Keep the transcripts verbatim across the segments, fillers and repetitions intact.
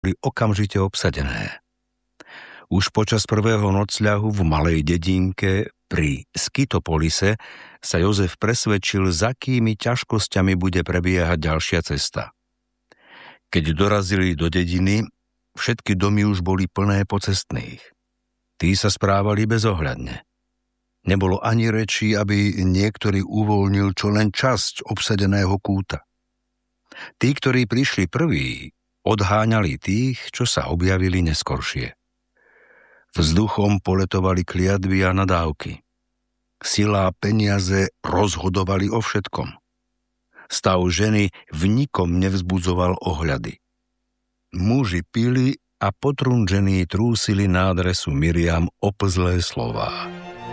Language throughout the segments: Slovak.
boli okamžite obsadené. Už počas prvého nocľahu v malej dedinke pri Skytopolise sa Jozef presvedčil, za akými ťažkosťami bude prebiehať ďalšia cesta. Keď dorazili do dediny, všetky domy už boli plné pocestných. Tí sa správali bezohľadne. Nebolo ani reči, aby niektorý uvoľnil čo len časť obsadeného kúta. Tí, ktorí prišli prví, odháňali tých, čo sa objavili neskoršie. Vzduchom poletovali kliatby a nadávky. Sila a peniaze rozhodovali o všetkom. Stav ženy v nikom nevzbudzoval ohľady. Muži pili a potrunžení trúsili na adresu Miriam oplzlé slová.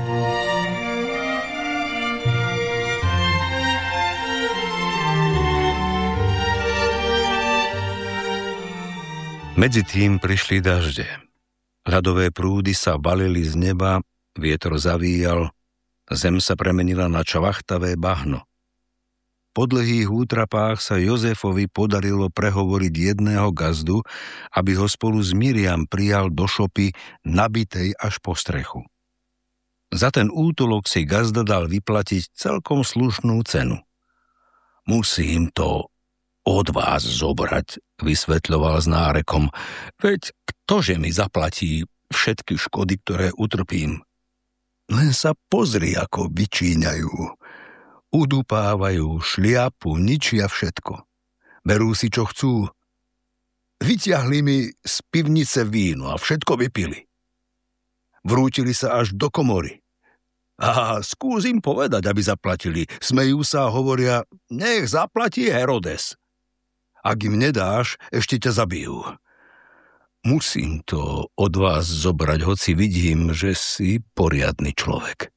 Medzi tým prišli dažde. Ľadové prúdy sa valili z neba, vietor zavíjal, zem sa premenila na čvachtavé bahno. Po dlhých útrapách sa Jozefovi podarilo prehovoriť jedného gazdu, aby ho spolu s Miriam prijal do šopy nabitej až po strechu. Za ten útulok si gazda dal vyplatiť celkom slušnú cenu. Musím to od vás zobrať, vysvetľoval s nárekom, veď ktože mi zaplatí všetky škody, ktoré utrpím? Len sa pozri, ako vyčíňajú. Udupávajú, šliapu, ničia všetko. Berú si, čo chcú. Vyťahli mi z pivnice víno a všetko vypili. Vrútili sa až do komory. A skúsim povedať, aby zaplatili. Smejú sa a hovoria, nech zaplatí Herodes. Ak im nedáš, ešte ťa zabijú. Musím to od vás zobrať, hoci vidím, že si poriadny človek.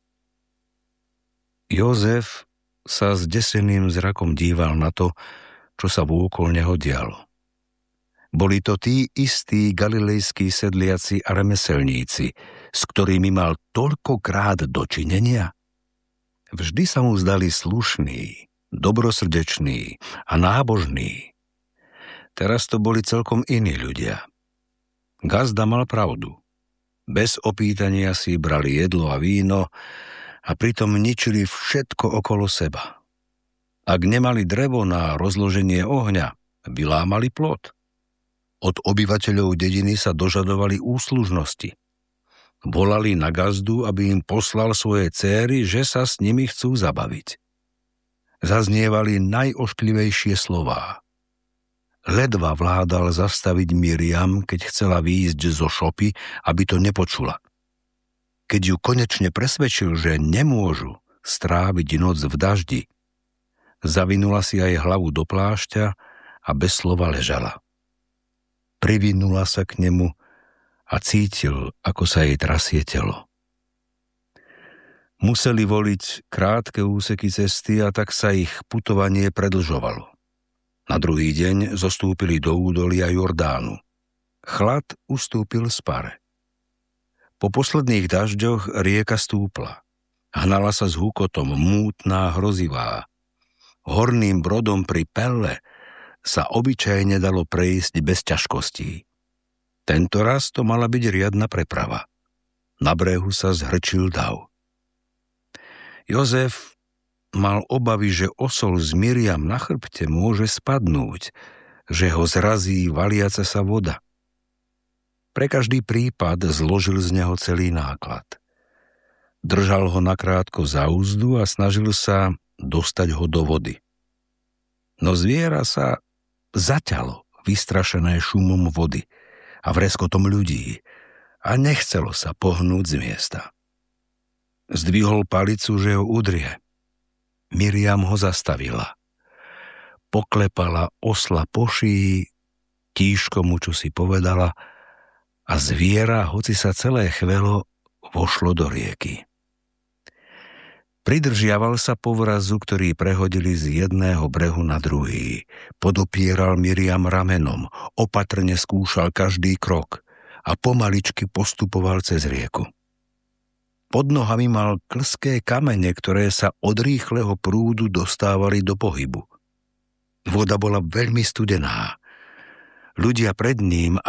Jozef sa s deseným zrakom díval na to, čo sa vôkol neho dialo. Boli to tí istí galilejskí sedliaci a remeselníci, s ktorými mal toľkokrát dočinenia. Vždy sa mu zdali slušní, dobrosrdeční a nábožní. Teraz to boli celkom iní ľudia. Gazda mal pravdu. Bez opýtania si brali jedlo a víno a pritom ničili všetko okolo seba. Ak nemali drevo na rozloženie ohňa, vylámali plot. Od obyvateľov dediny sa dožadovali úslužnosti. Volali na gazdu, aby im poslal svoje céry, že sa s nimi chcú zabaviť. Zaznievali najošklivejšie slová. Ledva vládal zastaviť Miriam, keď chcela výjsť zo šopy, aby to nepočula. Keď ju konečne presvedčil, že nemôžu stráviť noc v daždi, zavinula si aj hlavu do plášťa a bez slova ležala. Privinula sa k nemu a cítil, ako sa jej trasie telo. Museli voliť krátke úseky cesty a tak sa ich putovanie predlžovalo. Na druhý deň zostúpili do údolia Jordánu. Chlad ustúpil z pare. Po posledných dažďoch rieka stúpla. Hnala sa s hukotom, mútna, hrozivá. Horným brodom pri Pelle sa obyčajne dalo prejsť bez ťažkostí. Tento raz to mala byť riadna preprava. Na brehu sa zhrčil dav. Jozef mal obavy, že osol z Miriam na chrbte môže spadnúť, že ho zrazí valiaca sa voda. Pre každý prípad zložil z neho celý náklad. Držal ho nakrátko za úzdu a snažil sa dostať ho do vody. No zviera sa zaťalo, vystrašené šumom vody a vreskotom ľudí, a nechcelo sa pohnúť z miesta. Zdvihol palicu, že ho udrie. Miriam ho zastavila. Poklepala osla po šíji, tížko mu čosi povedala a zviera, hoci sa celé chvelo, vošlo do rieky. Pridržiaval sa povrazu, ktorý prehodili z jedného brehu na druhý. Podopieral Miriam ramenom, opatrne skúšal každý krok a pomaličky postupoval cez rieku. Pod nohami mal klské kamene, ktoré sa od rýchleho prúdu dostávali do pohybu. Voda bola veľmi studená. Ľudia pred ním